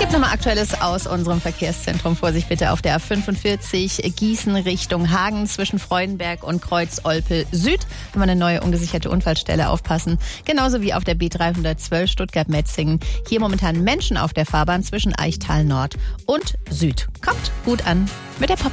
gibt nochmal Aktuelles aus unserem Verkehrszentrum. Vorsicht bitte auf der A45 Gießen Richtung Hagen zwischen Freudenberg und Kreuz-Olpe Süd. Haben wir eine neue ungesicherte Unfallstelle, aufpassen. Genauso wie auf der B312 Stuttgart-Metzingen. Hier momentan Menschen auf der Fahrbahn zwischen Eichtal Nord und Süd. Kommt gut an mit der Pop.